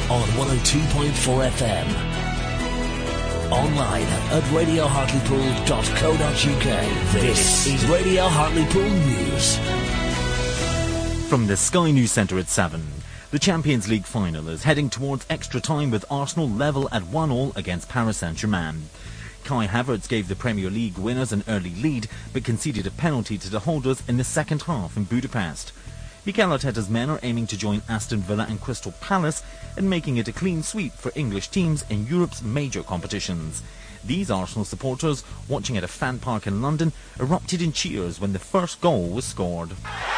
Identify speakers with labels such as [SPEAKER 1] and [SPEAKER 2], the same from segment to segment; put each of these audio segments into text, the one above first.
[SPEAKER 1] on 102.4 FM. Online at radiohartlepool.co.uk. This is Radio Hartlepool News.
[SPEAKER 2] From the Sky News Centre at 7. The Champions League final is heading towards extra time with Arsenal level at 1-1 against Paris Saint-Germain. Kai Havertz gave the Premier League winners an early lead but conceded a penalty to the holders in the second half in Budapest. Mikel Arteta's men are aiming to join Aston Villa and Crystal Palace in making it a clean sweep for English teams in Europe's major competitions. These Arsenal supporters, watching at a fan park in London, erupted in cheers when the first goal was scored.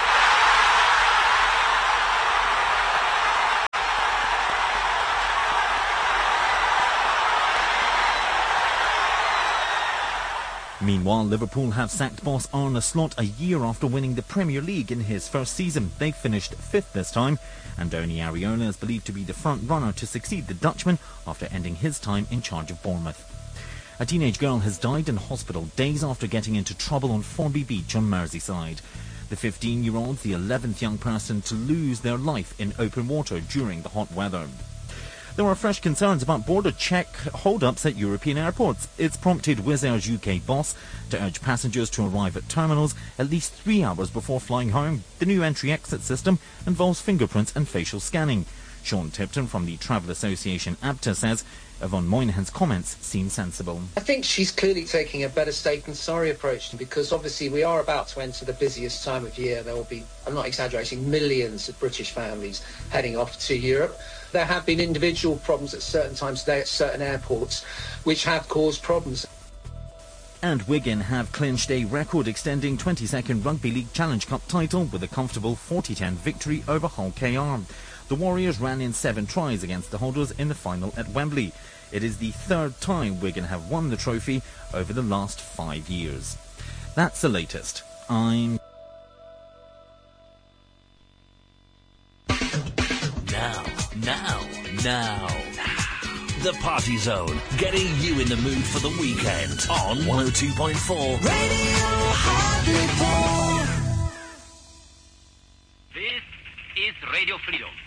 [SPEAKER 2] Meanwhile, Liverpool have sacked boss Arne Slot a year after winning the Premier League in his first season. They finished fifth this time, and Andoni Areola is believed to be the front runner to succeed the Dutchman after ending his time in charge of Bournemouth. A teenage girl has died in hospital days after getting into trouble on Formby Beach on Merseyside. The 15-year-old's the 11th young person to lose their life in open water during the hot weather. There are fresh concerns about border check hold-ups at European airports. It's prompted Wizz Air's UK boss to urge passengers to arrive at terminals at least 3 hours before flying home. The new entry-exit system involves fingerprints and facial scanning. Sean Tipton from the Travel Association ABTA says Yvonne Moynihan's comments seem sensible.
[SPEAKER 3] I think she's clearly taking a better safe than sorry approach, because obviously we are about to enter the busiest time of year. There will be, I'm not exaggerating, millions of British families heading off to Europe. There have been individual problems at certain times today at certain airports which have caused problems.
[SPEAKER 2] And Wigan have clinched a record-extending 22nd Rugby League Challenge Cup title with a comfortable 40-10 victory over Hull KR. The Warriors ran in 7 tries against the holders in the final at Wembley. It is the third time Wigan have won the trophy over the last 5 years. That's the latest. I'm...
[SPEAKER 1] Now. The Party Zone, getting you in the mood for the weekend on 102.4 Radio Hartlepool.
[SPEAKER 4] This is Radio Freedom.